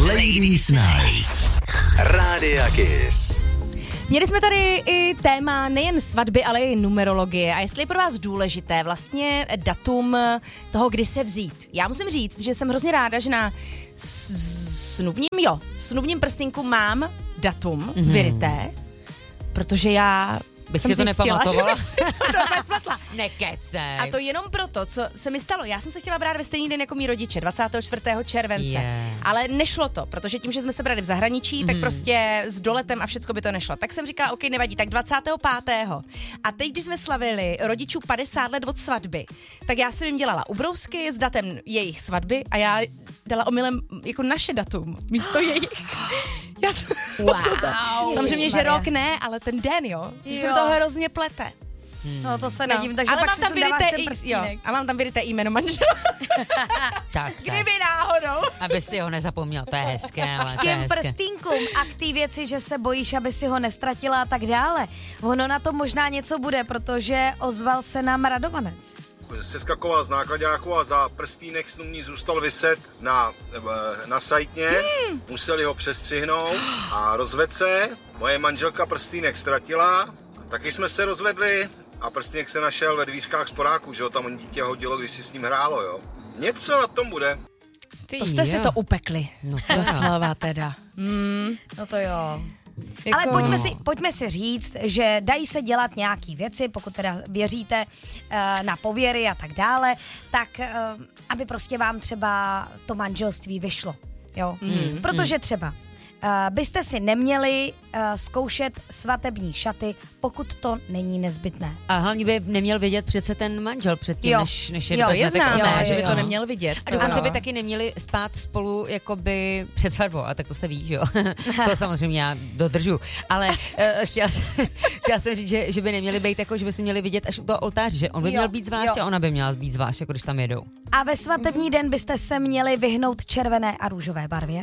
Ladies Night. Rádia Kiss. Měli jsme tady i téma nejen svatby, ale i numerologie. A jestli je pro vás důležité vlastně datum toho, kdy se vzít. Já musím říct, že jsem hrozně ráda, že na snubním prstínku mám datum vyryté, protože já Bych jsem si to nepamatovala? Nekecej. A to jenom proto, co se mi stalo. Já jsem se chtěla brát ve stejný den jako mý rodiče, 24. července. Ale nešlo to, protože tím, že jsme se brali v zahraničí, tak prostě s doletem a všecko by to nešlo. Tak jsem říkala, OK, nevadí, tak 25. A teď, když jsme slavili rodičů 50 let od svatby, tak já jsem jim dělala ubrousky s datem jejich svatby a já dala omylem jako naše datum místo jejich. Samozřejmě, že rok ne, ale ten den, jo. Že se to hrozně plete. No to se nedivím, takže ale pak si sundáváš ten prstínek. A mám tam vyryté jméno manžela. Tak. Kdyby náhodou. Aby si ho nezapomněl, to je hezké. Ale K těm prstínkům a k té věci, že se bojíš, aby si ho nestratila a tak dále. Ono na to možná něco bude, protože ozval se nám Radovanec. Seskakoval z nákladáku a za prstínek snubní zůstal viset na sajtně. Museli ho přestřihnout a rozvedl se. Moje manželka prstínek ztratila. Taky jsme se rozvedli a prstínek se našel ve dvířkách sporáku, že ho tam dítě hodilo, když si s ním hrálo, jo. Něco na tom bude. To jste si to upekli. No doslova teda. No to jo. Ale pojďme si říct, že dají se dělat nějaký věci, pokud teda věříte na pověry a tak dále, tak aby prostě vám třeba to manželství vyšlo. Jo? Protože třeba byste si neměli zkoušet svatební šaty, pokud to není nezbytné. A hlavně by neměl vidět přece ten manžel předtím, než je že by to neměl vidět. A dokonce by taky neměli spát spolu jakoby před svatbou, a tak to se ví, že jo. To samozřejmě já dodržu. Ale chtěla jsem říct, že by neměli být jako, že by si měli vidět až u toho oltáře, že on by měl být zvlášť a ona by měla být zvlášť, jako když tam jedou. A ve svatební den byste se měli vyhnout červené a růžové barvě.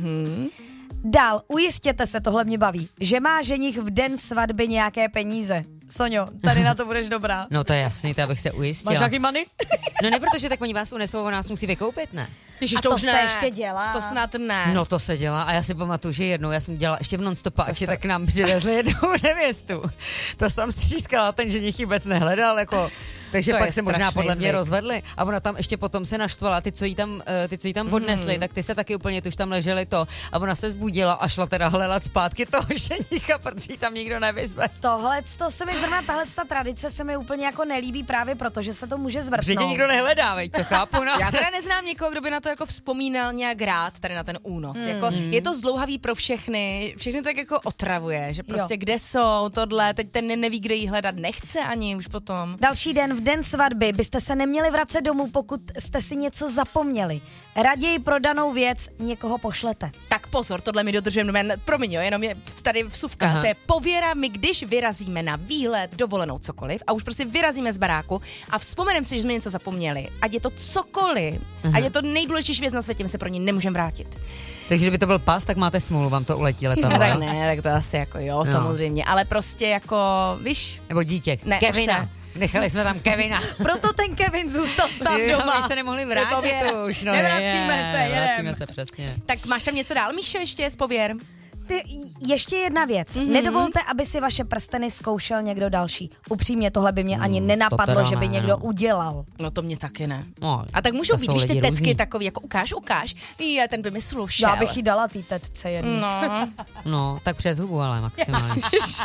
Dál, ujistěte se, tohle mě baví, že má ženich v den svatby nějaké peníze. Soňo, tady na to budeš dobrá. No to je jasný, to abych se ujistila. Máš nějaký money? No ne, protože tak oni vás unesou, on nás musí vykoupit, ne? Ježiš, to už se ještě dělá. To snad ne. No to se dělá a já si pamatuju, že jednou já jsem dělala ještě v non-stopači, tak nám přivezli jednou nevěstu. To se tam střískala, ten ženich vůbec nehledal, jako... Takže to pak se možná podle mě zvyk. rozvedli a ona tam ještě potom se naštvala, ty, co jí tam odnesli, tak ty se taky úplně, ty už tam leželi to a ona se zbudila a šla teda hledat zpátky toho ženicha, protože jí tam nikdo nevyzve. Tahle tradice se mi úplně jako nelíbí právě proto, že se to může zvrtnout. Že tě nikdo nehledá, veď to chápu, no. Já teda neznám někoho, kdo by na to jako vzpomínal nějak rád, tady na ten únos. Jako, je to zdlouhavý pro všechny to tak jako otravuje, že prostě kde jsou tohle, teď ten neví, kde jí hledat, nechce ani už potom. Další den, v den svatby, byste se neměli vracet domů, pokud jste si něco zapomněli. Raději pro danou věc někoho pošlete. Tak pozor, tohle mi dodržujeme, promiň, jenom je tady vsuvka. Aha. To je pověra, my když vyrazíme na výlet, dovolenou, cokoliv, a už prostě vyrazíme z baráku a vzpomeneme si, že jsme něco zapomněli, ať je to cokoliv, ať je to nejdůležitější věc na světě, my se pro ní nemůžeme vrátit. Takže kdyby to byl pas, tak máte smůlu, vám to uletí letadlo. Tak ne, tak to asi jako jo, samozřejmě, ale prostě jako, víš. Nebo dítě, ne, Kevina. Nechali jsme tam Kevina. Proto ten Kevin zůstal sám doma. My se nemohli vrátit už. No, Nevracíme se, přesně. Tak máš tam něco dál, Míšo, ještě z pověr? Ještě jedna věc. Nedovolte, aby si vaše prsteny zkoušel někdo další. Upřímně, tohle by mě ani nenapadlo, že by někdo udělal. No to mě taky ne. No, a tak můžou být, když ty tetky takový, jako ukáž. Ten by mi slušel. Já bych jí dala té tetce jedný. No, tak přes hubu, ale maximálně.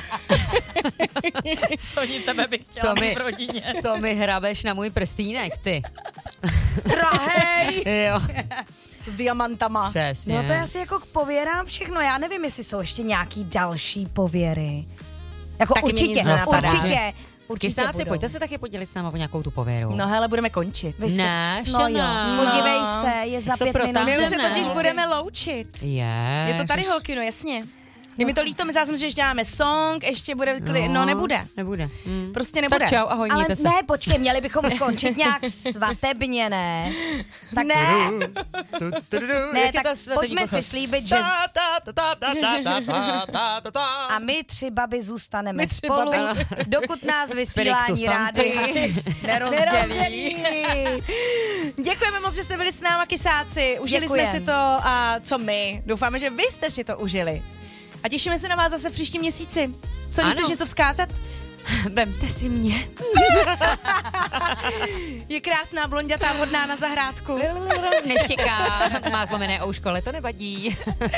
Soni, tebe bych chtěla v rodině. Co mi hrabeš na můj prstínek, ty? Drahej! Jo. S diamantama. Přesně. No to je asi jako k pověrám všechno. Já nevím, jestli jsou ještě nějaký další pověry. Jako taky určitě. Kysáci, pojďte se taky podělit s náma o nějakou tu pověru. No hele, budeme končit. Ne, podívej se, je za 5 minut. My už se totiž budeme loučit. Je to tady, holky, no jasně. Je mi to líto, myslela jsem, že ještě dáme song, ještě bude no nebude. Nebude. Prostě nebude. Tak čau, ahoj, Ale mějte se. ne, počkej, měli bychom skončit nějak svatebně, ne? Tak ne, Jak je tak to svatební pojďme si pochod? slíbit, že a my 3 baby zůstaneme spolu, dokud nás vysílání Spiritu rádia nerozdělí. Děkujeme moc, že jste byli s náma, kysáci. Užili jsme si to a co my. Doufáme, že vy jste si to užili. A těšíme se na vás zase v příštím měsíci. Co, chceš něco vzkázat? Vemte si mě. Je krásná, blondětá, vhodná na zahrádku. Neštěká, má zlomené ouško, ale to nevadí.